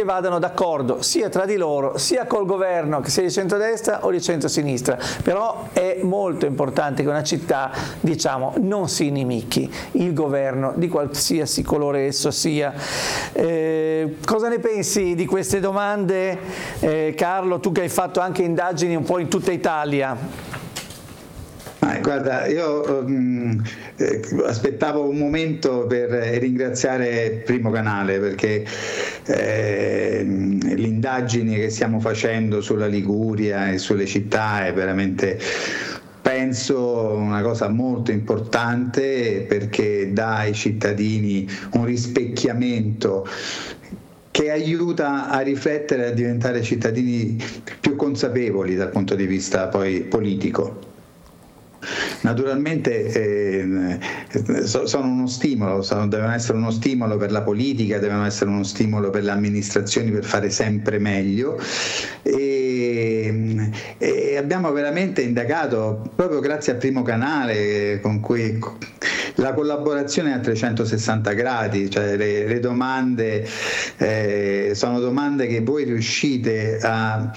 che vadano d'accordo sia tra di loro sia col governo, che sia di centrodestra o di centrosinistra. Però è molto importante che una città, diciamo, non si inimichi il governo di qualsiasi colore esso sia. Cosa ne pensi di queste domande, Carlo, tu che hai fatto anche indagini un po' in tutta Italia? Guarda, io aspettavo un momento per ringraziare Primo Canale, perché le indagini che stiamo facendo sulla Liguria e sulle città è veramente, penso, una cosa molto importante, perché dà ai cittadini un rispecchiamento che aiuta a riflettere e a diventare cittadini più consapevoli dal punto di vista poi politico. Naturalmente sono uno stimolo, devono essere uno stimolo per la politica, devono essere uno stimolo per le amministrazioni per fare sempre meglio, e abbiamo veramente indagato, proprio grazie al Primo Canale, con cui la collaborazione è a 360 gradi, cioè le domande sono domande che voi riuscite a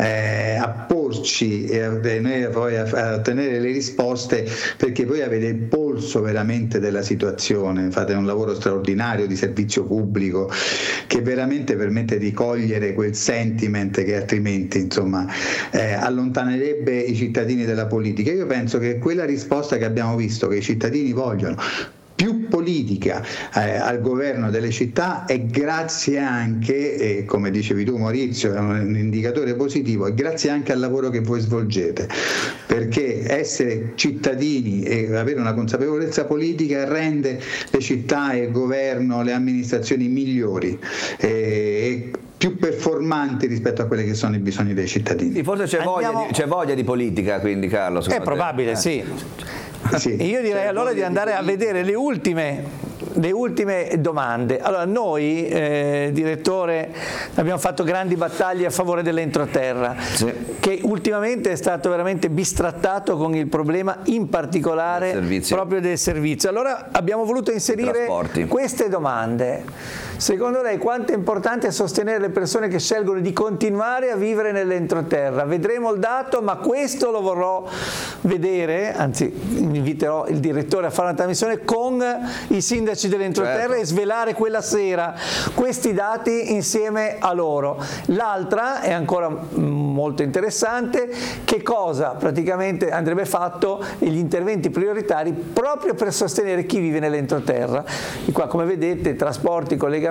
porci e noi poi a ottenere le risposte, perché voi avete il polso veramente della situazione, fate un lavoro straordinario di servizio pubblico che veramente permette di cogliere quel sentiment che altrimenti, insomma, allontanerebbe i cittadini dalla politica. Io penso che quella risposta che abbiamo visto, che i cittadini vogliono più politica al governo delle città, è grazie anche, come dicevi tu Maurizio, è un indicatore positivo, è grazie anche al lavoro che voi svolgete, perché essere cittadini e avere una consapevolezza politica rende le città e il governo, le amministrazioni migliori e più performanti rispetto a quelli che sono i bisogni dei cittadini. Sì, forse c'è voglia di politica, quindi, Carlo. È probabile, sì. Sì. Io direi allora di andare a vedere le ultime domande. Allora, noi, direttore, abbiamo fatto grandi battaglie a favore dell'entroterra, sì, che ultimamente è stato veramente bistrattato con il problema in particolare proprio del servizio. Allora abbiamo voluto inserire queste domande. Secondo lei quanto è importante sostenere le persone che scelgono di continuare a vivere nell'entroterra? Vedremo il dato, ma questo lo vorrò vedere, anzi inviterò il direttore a fare una trasmissione con i sindaci dell'entroterra, certo, e svelare quella sera questi dati insieme a loro. L'altra è ancora molto interessante: che cosa praticamente andrebbe fatto e gli interventi prioritari proprio per sostenere chi vive nell'entroterra. E qua, come vedete, trasporti, collegamenti,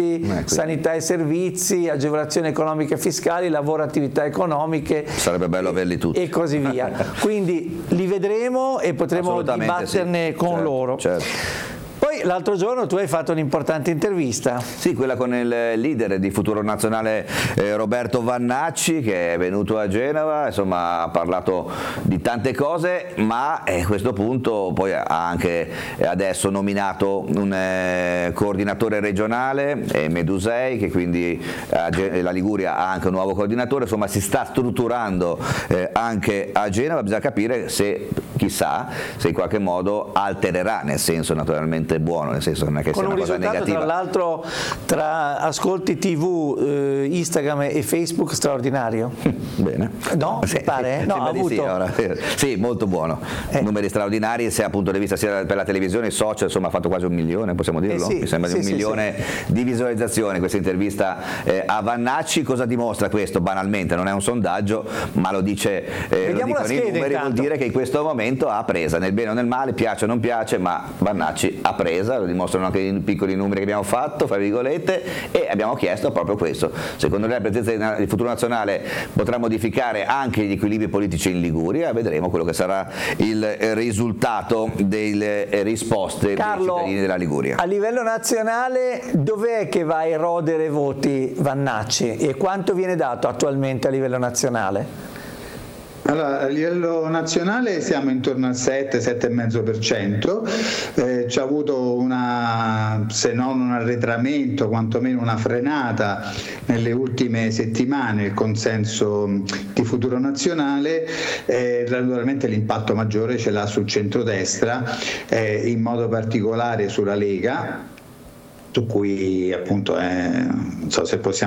sanità e servizi, agevolazioni economiche e fiscali, lavoro, attività economiche. Sarebbe bello averli tutti. E così via. Quindi li vedremo e potremo dibatterne con loro. Certo. Poi l'altro giorno tu hai fatto un'importante intervista. Sì, quella con il leader di Futuro Nazionale Roberto Vannacci, che è venuto a Genova, insomma ha parlato di tante cose, ma a questo punto poi ha anche adesso nominato un coordinatore regionale, Medusei, che quindi la Liguria ha anche un nuovo coordinatore, insomma si sta strutturando anche a Genova. Bisogna capire se, chissà, se in qualche modo altererà, nel senso naturalmente buono, nel senso non è che sia una cosa negativa. Tra l'altro, tra ascolti TV, Instagram e Facebook straordinario. Bene. No? Sì, pare? No, ha avuto. Sì, molto buono. Numeri straordinari, sia appunto le viste sia per la televisione, social, insomma ha fatto quasi 1 milione, possiamo dirlo? Sì, mi sembra di 1 milione di visualizzazioni questa intervista a Vannacci. Cosa dimostra questo? Banalmente, non è un sondaggio, ma lo dicono i numeri, vuol dire che in questo momento ha presa, nel bene o nel male, piace o non piace, ma Vannacci ha presa, lo dimostrano anche i piccoli numeri che abbiamo fatto, fra virgolette, e abbiamo chiesto proprio questo. Secondo lei la presenza di Futuro Nazionale potrà modificare anche gli equilibri politici in Liguria? Vedremo quello che sarà il risultato delle risposte dei cittadini della Liguria. A livello nazionale dov'è che va a erodere voti Vannacci e quanto viene dato attualmente a livello nazionale? Allora, a livello nazionale siamo intorno al 7-7,5%, c'è avuto se non un arretramento, quantomeno una frenata nelle ultime settimane il consenso di Futuro Nazionale, naturalmente l'impatto maggiore ce l'ha sul centrodestra, in modo particolare sulla Lega, su cui appunto non so se possiamo